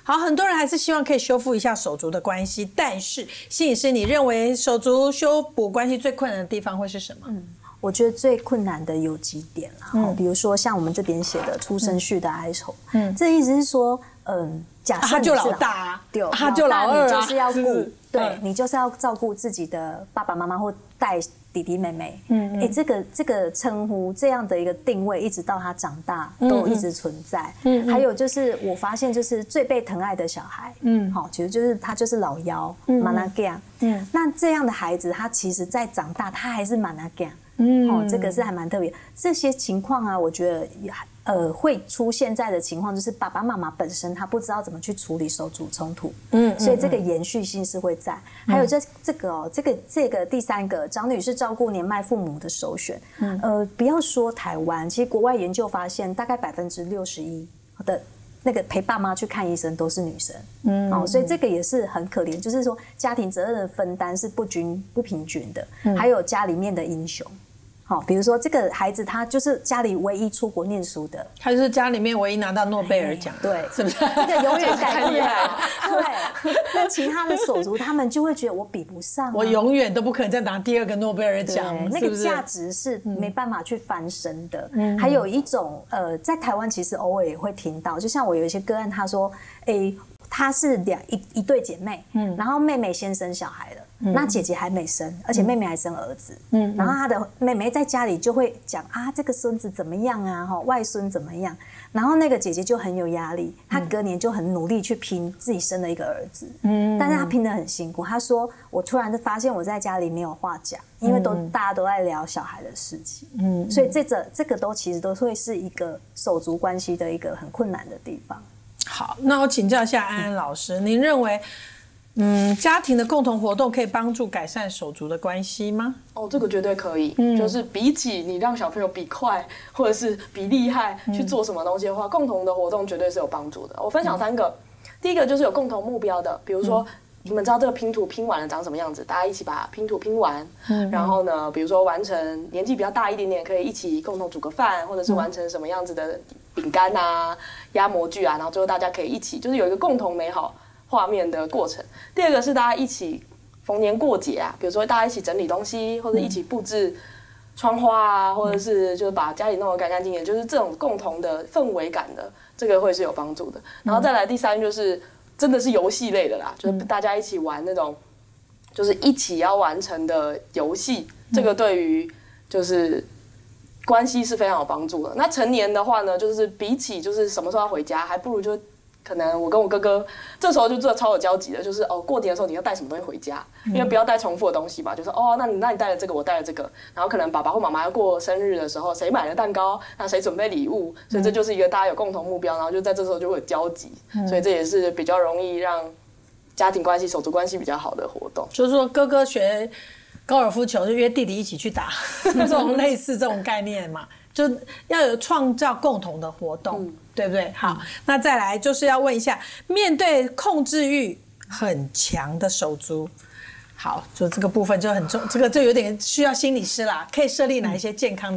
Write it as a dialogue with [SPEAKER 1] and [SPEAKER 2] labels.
[SPEAKER 1] 好，很多人还是希望可以修复一下手足的关系，但是心理师，你认为手足修补关系最困难的地方会是什么？
[SPEAKER 2] 我觉得最困难的有几点啦，比如说像我们这边写的出生序的哀愁，这意思是说，假设
[SPEAKER 1] 他就老大啊，他就老二啊，
[SPEAKER 2] 你就是要顾，对你就是要照顾自己的爸爸妈妈或带弟弟妹妹，这个称呼这样的一个定位，一直到他长大都一直存在。还有就是我发现，就是最被疼爱的小孩，好，其实就是他就是老幺马纳盖亚，那这样的孩子，他其实在长大，他还是马纳盖亚。这个是还蛮特别。这些情况啊，我觉得会出现在的情况，就是爸爸妈妈本身他不知道怎么去处理手足冲突，所以这个延续性是会在。还有这个第三个，长女是照顾年迈父母的首选。不要说台湾，其实国外研究发现，大概61%的那个陪爸妈去看医生都是女生，所以这个也是很可怜，就是说家庭责任的分担是不平均的，还有家里面的英雄。好，比如说这个孩子，他就是家里唯一出国念书的，
[SPEAKER 1] 他就是家里面唯一拿到诺贝尔奖，
[SPEAKER 2] 对，
[SPEAKER 1] 是不是？
[SPEAKER 2] 这个永远改不了。对，那其他的手足他们就会觉得我比不上，
[SPEAKER 1] 我永远都不可能再拿第2个诺贝尔奖，
[SPEAKER 2] 那个价值是没办法去翻身的。还有一种在台湾其实偶尔也会听到，就像我有一些个案，他说，她是一对姐妹，然后妹妹先生小孩了。那姐姐还没生，而且妹妹还生儿子，然后她的妹妹在家里就会讲啊，这个孙子怎么样啊，外孙怎么样，然后那个姐姐就很有压力，她隔年就很努力去拼自己生了一个儿子，但是她拼得很辛苦。她说我突然发现我在家里没有话讲，因为大家都在聊小孩的事情，所以这个其实都会是一个手足关系的一个很困难的地方。
[SPEAKER 1] 好，那我请教一下安安老师，您认为家庭的共同活动可以帮助改善手足的关系吗？
[SPEAKER 3] 这个绝对可以。就是比起你让小朋友比快或者是比厉害去做什么东西的话，共同的活动绝对是有帮助的。我分享3个，第一个就是有共同目标的，比如说你们知道这个拼图拼完了长什么样子，大家一起把拼图拼完，然后呢，比如说完成年纪比较大一点点，可以一起共同煮个饭，或者是完成什么样子的饼干啊、压模具啊，然后最后大家可以一起，就是有一个共同美好画面的过程。第二个是大家一起逢年过节啊，比如说大家一起整理东西，或者一起布置窗花啊，或者是就是把家里弄得干干净净，就是这种共同的氛围感的，这个会是有帮助的。然后再来第3就是真的是游戏类的啦，就是大家一起玩那种就是一起要完成的游戏，这个对于就是关系是非常有帮助的。那成年的话呢，就是比起就是什么时候要回家，还不如就可能我跟我哥哥这时候就真的超有交集的，就是过年的时候你要带什么东西回家，因为不要带重复的东西嘛，就是那你带了这个，我带了这个，然后可能爸爸或妈妈要过生日的时候，谁买了蛋糕，那谁准备礼物，所以这就是一个大家有共同目标，然后就在这时候就会有交集，所以这也是比较容易让家庭关系、手足关系比较好的活动。
[SPEAKER 1] 就是说哥哥学高尔夫球就约弟弟一起去打，这种类似这种概念嘛，就要有创造共同的活动，对不对？好，那再来就是要问一下，面对控制欲很强的手足，好，就这个部分就很重，这个就有点需要心理师啦，可以设立哪一些健康的